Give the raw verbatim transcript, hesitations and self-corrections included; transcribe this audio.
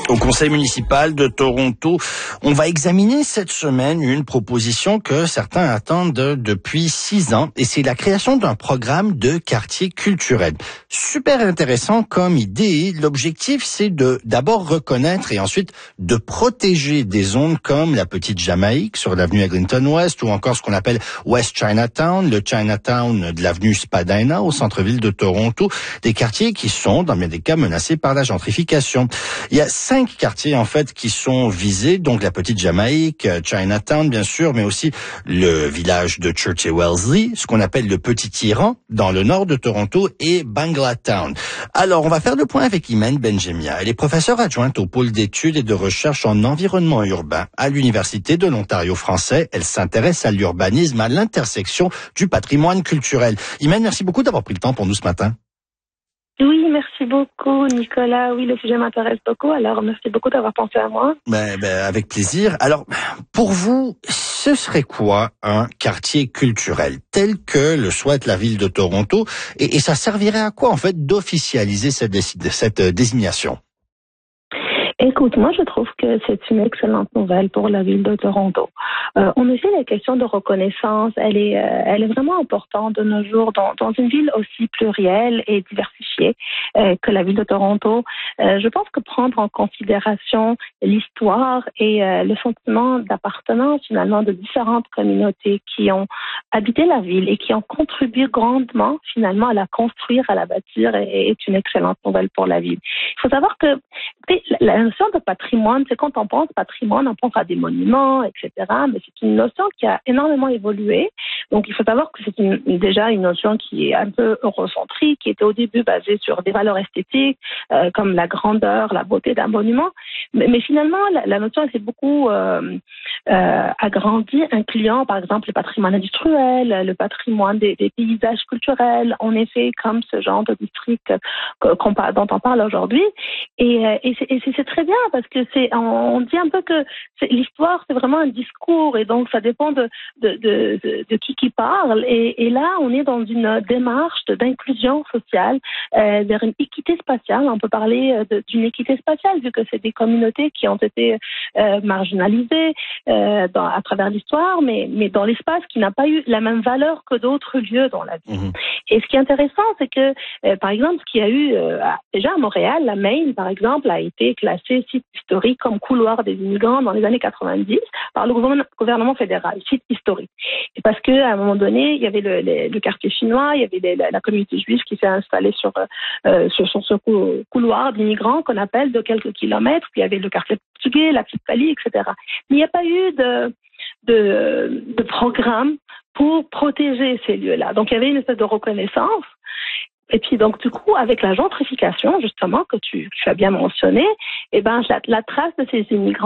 Au conseil municipal de Toronto, on va examiner cette semaine une proposition que certains attendent depuis six ans, et c'est la création d'un programme de quartier culturel. Super intéressant comme idée. L'objectif, c'est de d'abord reconnaître et ensuite de protéger des zones comme la Petite Jamaïque sur l'avenue Eglinton West ou encore ce qu'on appelle West Chinatown, le Chinatown de l'avenue Spadina au centre-ville de Toronto, des quartiers qui sont dans bien des cas menacés par la gentrification. Il y a cinq quartiers en fait qui sont visés, donc la Petite Jamaïque, Chinatown bien sûr, mais aussi le village de Churchill Wellesley, ce qu'on appelle le Petit Iran dans le nord de Toronto et Banglatown. Alors on va faire le point avec Imen Benjemia. Elle est professeure adjointe au pôle d'études et de recherche en environnement urbain à l'Université de l'Ontario français. Elle s'intéresse à l'urbanisme à l'intersection du patrimoine culturel. Imen, merci beaucoup d'avoir pris le temps pour nous ce matin. Oui, merci beaucoup, Nicolas. Oui, le sujet m'intéresse beaucoup. Alors, merci beaucoup d'avoir pensé à moi. Ben, ben, avec plaisir. Alors, pour vous, ce serait quoi un quartier culturel tel que le souhaite la ville de Toronto? Et, et ça servirait à quoi, en fait, d'officialiser cette, cette désignation? Écoute, moi je trouve que c'est une excellente nouvelle pour la ville de Toronto. Euh, en effet, la question de reconnaissance, elle est, euh, elle est vraiment importante de nos jours dans, dans une ville aussi plurielle et diversifiée euh, que la ville de Toronto. Euh, je pense que prendre en considération l'histoire et euh, le sentiment d'appartenance finalement de différentes communautés qui ont habité la ville et qui ont contribué grandement finalement à la construire, à la bâtir, est, est une excellente nouvelle pour la ville. Il faut savoir que la notion de patrimoine, c'est quand on pense patrimoine, on pense à des monuments, et cetera. Mais c'est une notion qui a énormément évolué. Donc, il faut savoir que c'est une, déjà une notion qui est un peu eurocentrique, qui était au début basée sur des valeurs esthétiques, euh, comme la grandeur, la beauté d'un monument. Mais, mais finalement, la, la notion s'est beaucoup euh, euh, agrandie, incluant, par exemple, le patrimoine industriel, le patrimoine des, des paysages culturels, en effet, comme ce genre de district qu'on, dont on parle aujourd'hui. Et, et c'est, et c'est très bien parce que c'est, on dit un peu que c'est, l'histoire c'est vraiment un discours et donc ça dépend de de de, de, de qui qui parle et, et là on est dans une démarche d'inclusion sociale euh, vers une équité spatiale. On peut parler de, d'une équité spatiale vu que c'est des communautés qui ont été euh, marginalisées euh, dans, à travers l'histoire, mais mais dans l'espace qui n'a pas eu la même valeur que d'autres lieux dans la ville. Mmh. Et ce qui est intéressant, c'est que euh, par exemple, ce qu'il y a eu euh, déjà à Montréal, la Maine par exemple a été classé site historique comme couloir des immigrants dans les années quatre-vingt-dix par le gouvernement fédéral, site historique. Et parce que à un moment donné, il y avait le, le, le quartier chinois, il y avait les, la, la communauté juive qui s'est installée sur, euh, sur, sur ce couloir d'immigrants qu'on appelle de quelques kilomètres, puis il y avait le quartier portugais, la petite Italie, et cetera. Mais il n'y a pas eu de, de, de programme pour protéger ces lieux-là. Donc il y avait une espèce de reconnaissance. Et puis donc du coup, avec la gentrification justement que tu, tu as bien mentionné, eh ben la, la trace de ces immigrants